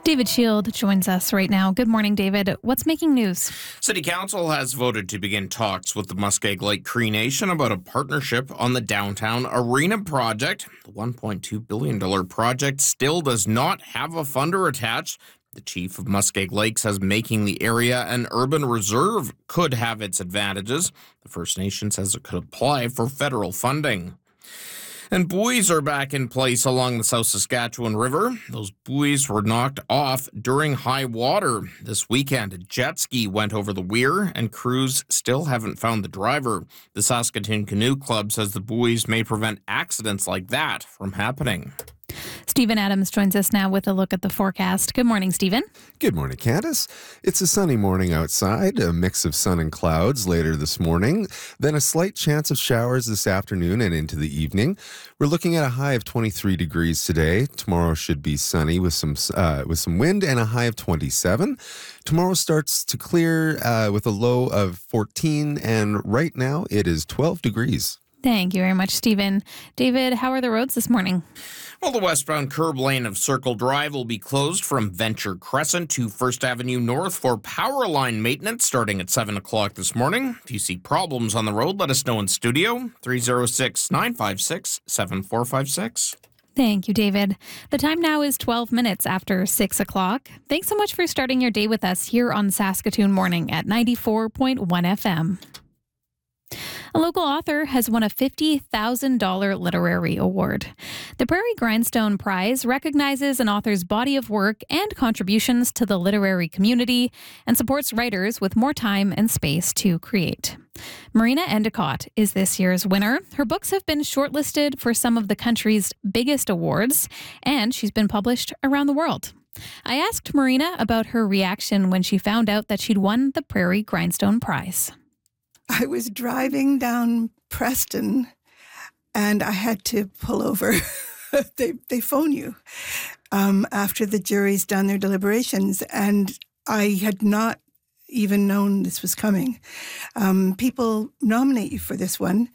David Shield joins us right now. Good morning, David. What's making news? City Council has voted to begin talks with the Muskeg Lake Cree Nation about a partnership on the downtown arena project. The $1.2 billion project still does not have a funder attached. The chief of Muskeg Lake says making the area an urban reserve could have its advantages. The First Nation says it could apply for federal funding. And buoys are back in place along the South Saskatchewan River. Those buoys were knocked off during high water. This weekend, a jet ski went over the weir, and crews still haven't found the driver. The Saskatoon Canoe Club says the buoys may prevent accidents like that from happening. Stephen Adams joins us now with a look at the forecast. Good morning, Stephen. Good morning, Candace. It's a sunny morning outside, a mix of sun and clouds later this morning, then a slight chance of showers this afternoon and into the evening. We're looking at a high of 23 degrees today. Tomorrow should be sunny with some wind and a high of 27. Tomorrow starts to clear with a low of 14, and right now it is 12 degrees. Thank you very much, Stephen. David, how are the roads this morning? Well, the westbound curb lane of Circle Drive will be closed from Venture Crescent to First Avenue North for power line maintenance starting at 7 o'clock this morning. If you see problems on the road, let us know in studio, 306-956-7456. Thank you, David. The time now is 12 minutes after 6 o'clock. Thanks so much for starting your day with us here on Saskatoon Morning at 94.1 FM. A local author has won a $50,000 literary award. The Prairie Grindstone Prize recognizes an author's body of work and contributions to the literary community and supports writers with more time and space to create. Marina Endicott is this year's winner. Her books have been shortlisted for some of the country's biggest awards, and she's been published around the world. I asked Marina about her reaction when she found out that she'd won the Prairie Grindstone Prize. I was driving down Preston and I had to pull over. They phone you after the jury's done their deliberations, and I had not even known this was coming. People nominate you for this one,